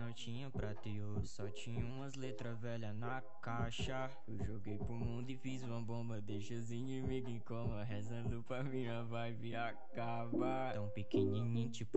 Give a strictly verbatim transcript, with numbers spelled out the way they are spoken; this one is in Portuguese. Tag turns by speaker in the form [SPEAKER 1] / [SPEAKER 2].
[SPEAKER 1] não tinha prata e ouro, só tinha umas letras velhas na caixa. Eu joguei pro mundo e fiz uma bomba, deixa os inimigos em coma, rezando pra minha vibe acabar. Tão pequenininho tipo